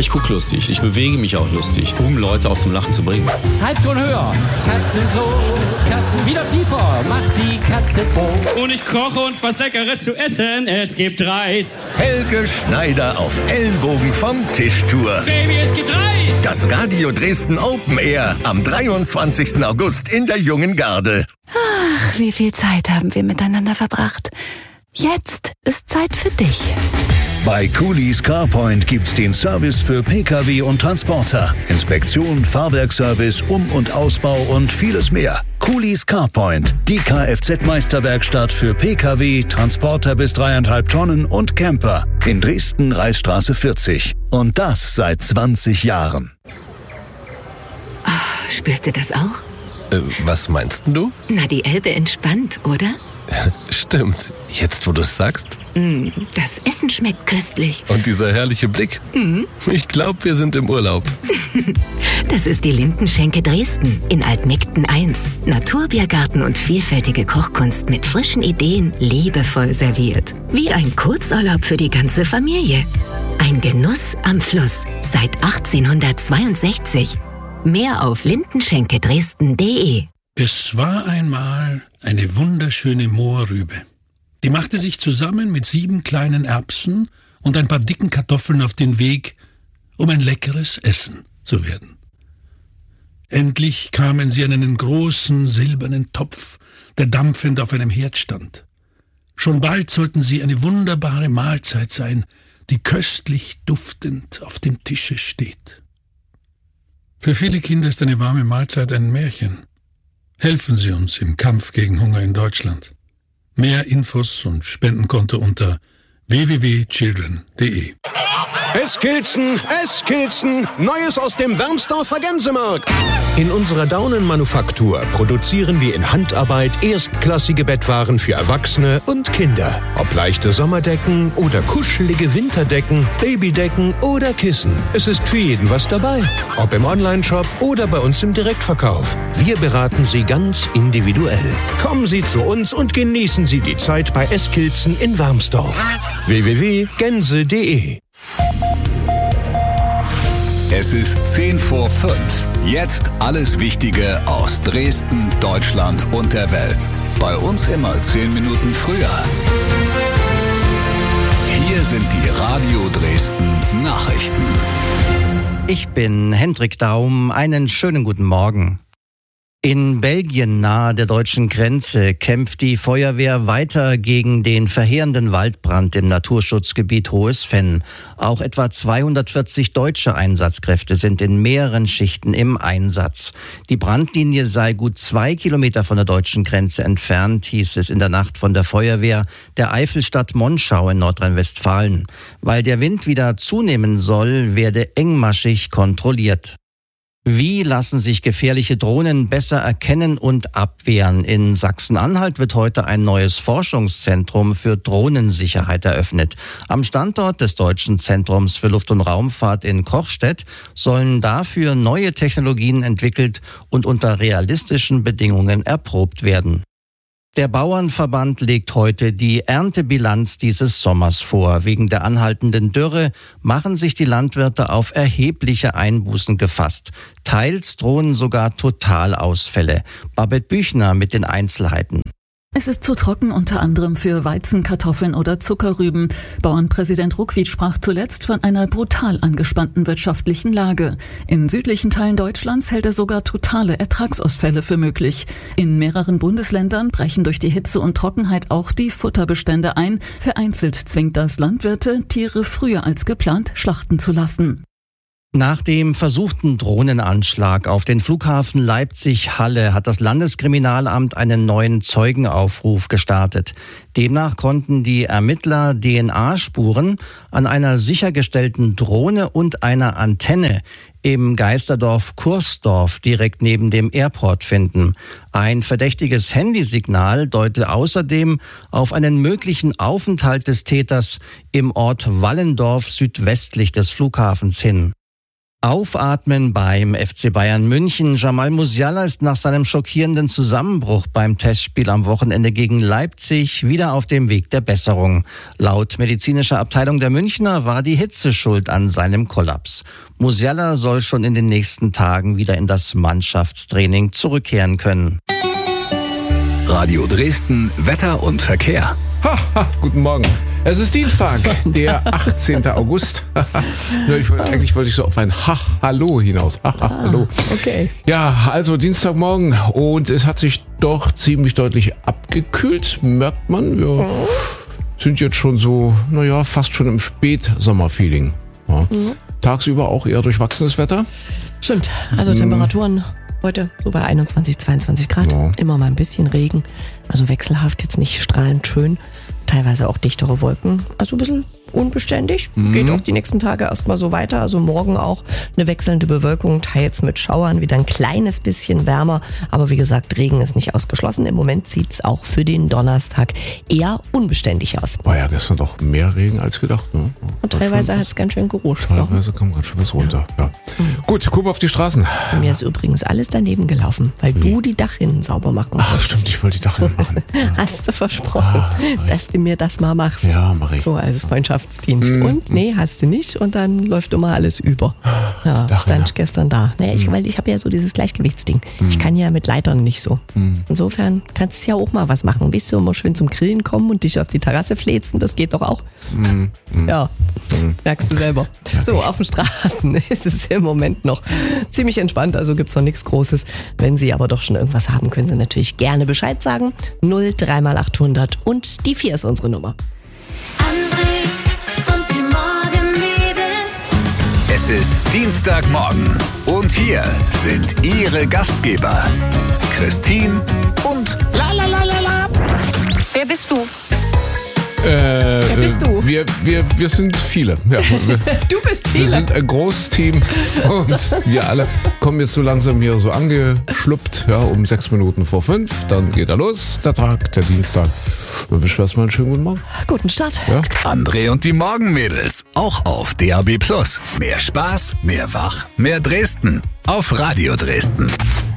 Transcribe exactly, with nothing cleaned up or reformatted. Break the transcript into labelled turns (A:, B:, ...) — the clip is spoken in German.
A: Ich gucke lustig, ich bewege mich auch lustig, um Leute auch zum Lachen zu bringen.
B: Halbton höher, Katzenklo, Katzen wieder tiefer, macht die Katze froh.
C: Und ich koche uns was Leckeres zu essen, es gibt Reis.
D: Helge Schneider auf Ellenbogen vom Tischtour.
C: Baby, es gibt Reis.
D: Das Radio Dresden Open Air am dreiundzwanzigsten August in der Jungen Garde.
E: Ach, wie viel Zeit haben wir miteinander verbracht. Jetzt ist Zeit für dich.
F: Bei Coolies CarPoint gibt's den Service für Pkw und Transporter. Inspektion, Fahrwerkservice, Um- und Ausbau und vieles mehr. Coolies CarPoint, die Kfz-Meisterwerkstatt für Pkw, Transporter bis dreieinhalb Tonnen und Camper. In Dresden, Reichsstraße vierzig. Und das seit zwanzig Jahren.
E: Oh, spürst du das auch?
G: Äh, was meinst du?
E: Na, die Elbe entspannt, oder?
G: Stimmt. Jetzt, wo du es sagst.
E: Mm, das Essen schmeckt köstlich.
G: Und dieser herrliche Blick.
E: Mm.
G: Ich glaube, wir sind im Urlaub.
E: Das ist die Lindenschenke Dresden in Altmegden eins. Naturbiergarten und vielfältige Kochkunst mit frischen Ideen, liebevoll serviert. Wie ein Kurzurlaub für die ganze Familie. Ein Genuss am Fluss seit achtzehnhundertzweiundsechzig. Mehr auf lindenschenkedresden punkt de.
H: Es war einmal eine wunderschöne Mohrrübe. Die machte sich zusammen mit sieben kleinen Erbsen und ein paar dicken Kartoffeln auf den Weg, um ein leckeres Essen zu werden. Endlich kamen sie an einen großen silbernen Topf, der dampfend auf einem Herd stand. Schon bald sollten sie eine wunderbare Mahlzeit sein, die köstlich duftend auf dem Tische steht. Für viele Kinder ist eine warme Mahlzeit ein Märchen. Helfen Sie uns im Kampf gegen Hunger in Deutschland. Mehr Infos und Spendenkonto unter w w w punkt children punkt de.
I: Eskilzen, Eskilzen, Neues aus dem Wermsdorfer Gänsemarkt. In unserer Daunenmanufaktur produzieren wir in Handarbeit erstklassige Bettwaren für Erwachsene und Kinder. Ob leichte Sommerdecken oder kuschelige Winterdecken, Babydecken oder Kissen. Es ist für jeden was dabei. Ob im Onlineshop oder bei uns im Direktverkauf. Wir beraten Sie ganz individuell. Kommen Sie zu uns und genießen Sie die Zeit bei Eskilzen in Wermsdorf. w w w punkt gänse punkt de.
J: Es ist zehn vor fünf. Jetzt alles Wichtige aus Dresden, Deutschland und der Welt. Bei uns immer zehn Minuten früher. Hier sind die Radio Dresden Nachrichten.
K: Ich bin Hendrik Daum. Einen schönen guten Morgen. In Belgien nahe der deutschen Grenze kämpft die Feuerwehr weiter gegen den verheerenden Waldbrand im Naturschutzgebiet Hohes Venn. Auch etwa zweihundertvierzig deutsche Einsatzkräfte sind in mehreren Schichten im Einsatz. Die Brandlinie sei gut zwei Kilometer von der deutschen Grenze entfernt, hieß es in der Nacht von der Feuerwehr der Eifelstadt Monschau in Nordrhein-Westfalen. Weil der Wind wieder zunehmen soll, werde engmaschig kontrolliert. Wie lassen sich gefährliche Drohnen besser erkennen und abwehren? In Sachsen-Anhalt wird heute ein neues Forschungszentrum für Drohnensicherheit eröffnet. Am Standort des Deutschen Zentrums für Luft- und Raumfahrt in Kochstedt sollen dafür neue Technologien entwickelt und unter realistischen Bedingungen erprobt werden. Der Bauernverband legt heute die Erntebilanz dieses Sommers vor. Wegen der anhaltenden Dürre machen sich die Landwirte auf erhebliche Einbußen gefasst. Teils drohen sogar Totalausfälle. Babette Büchner mit den Einzelheiten.
L: Es ist zu trocken, unter anderem für Weizen, Kartoffeln oder Zuckerrüben. Bauernpräsident Ruckwied sprach zuletzt von einer brutal angespannten wirtschaftlichen Lage. In südlichen Teilen Deutschlands hält er sogar totale Ertragsausfälle für möglich. In mehreren Bundesländern brechen durch die Hitze und Trockenheit auch die Futterbestände ein. Vereinzelt zwingt das Landwirte, Tiere früher als geplant schlachten zu lassen.
K: Nach dem versuchten Drohnenanschlag auf den Flughafen Leipzig-Halle hat das Landeskriminalamt einen neuen Zeugenaufruf gestartet. Demnach konnten die Ermittler D N A-Spuren an einer sichergestellten Drohne und einer Antenne im Geisterdorf Kursdorf direkt neben dem Airport finden. Ein verdächtiges Handysignal deutet außerdem auf einen möglichen Aufenthalt des Täters im Ort Wallendorf südwestlich des Flughafens hin. Aufatmen beim F C Bayern München. Jamal Musiala ist nach seinem schockierenden Zusammenbruch beim Testspiel am Wochenende gegen Leipzig wieder auf dem Weg der Besserung. Laut medizinischer Abteilung der Münchner war die Hitze schuld an seinem Kollaps. Musiala soll schon in den nächsten Tagen wieder in das Mannschaftstraining zurückkehren können.
J: Radio Dresden, Wetter und Verkehr.
M: Ha, ha, guten Morgen. Es ist Dienstag, der achtzehnten August. Ja, ich wollte, eigentlich wollte ich so auf ein Ha-Hallo hinaus. Ha-Hallo.
N: Ah, okay.
M: Ja, also Dienstagmorgen und es hat sich doch ziemlich deutlich abgekühlt, merkt man. Wir mhm. sind jetzt schon so, naja, fast schon im Spätsommerfeeling. Ja. Mhm. Tagsüber auch eher durchwachsenes Wetter.
N: Stimmt, also Temperaturen heute so bei einundzwanzig, zweiundzwanzig Grad. Ja. Immer mal ein bisschen Regen, also wechselhaft, jetzt nicht strahlend schön. Teilweise auch dichtere Wolken, also ein bisschen unbeständig. Mhm. Geht auch die nächsten Tage erstmal so weiter. Also morgen auch eine wechselnde Bewölkung, teils mit Schauern, wieder ein kleines bisschen wärmer. Aber wie gesagt, Regen ist nicht ausgeschlossen. Im Moment sieht es auch für den Donnerstag eher unbeständig aus.
M: War ja gestern doch mehr Regen als gedacht. Ne?
N: Und teilweise hat es ganz schön gerutscht.
M: Teilweise kam ganz schön was runter. Ja. Ja. Mhm. Gut, gucken wir auf die Straßen.
N: Mir ist übrigens alles daneben gelaufen, weil wie? du die Dachrinnen sauber machen
M: musst. Ach stimmt, ich wollte die Dachrinnen machen.
N: Ja. Hast du versprochen, ah, dass du mir das mal machst.
M: Ja, mach ich.
N: So als Freundschaftsdienst. Mhm. Und nee, hast du nicht. Und dann läuft immer alles über. Ja, Dach, stand ich gestern da. Naja, ich, mhm. weil ich habe ja so dieses Gleichgewichtsding. Mhm. Ich kann ja mit Leitern nicht so. Mhm. Insofern kannst du ja auch mal was machen. Willst du immer schön zum Grillen kommen und dich auf die Terrasse fläzen? Das geht doch auch. Mhm. Ja, mhm. merkst du selber. So, auf den Straßen ist es im Moment noch ziemlich entspannt. Also gibt es noch nichts Großes. Wenn Sie aber doch schon irgendwas haben, können Sie natürlich gerne Bescheid sagen. null drei mal achthundert und die vier ist unsere Nummer.
J: Es ist Dienstagmorgen und hier sind Ihre Gastgeber, Christine und
N: La la la la la. Wer bist du?
M: Äh,
N: Wer bist du?
M: Wir, wir, wir sind viele. Ja, wir,
N: du bist viele.
M: Wir sind ein großes Team und wir alle kommen jetzt so langsam hier so angeschluppt, ja, um sechs Minuten vor fünf. Dann geht er los, der Tag, der Dienstag. Dann wünschen wir erstmal einen schönen guten Morgen.
N: Guten Start.
M: Ja.
J: André und die Morgenmädels, auch auf D A B plus. Mehr Spaß, mehr Wach, mehr Dresden. Auf Radio Dresden.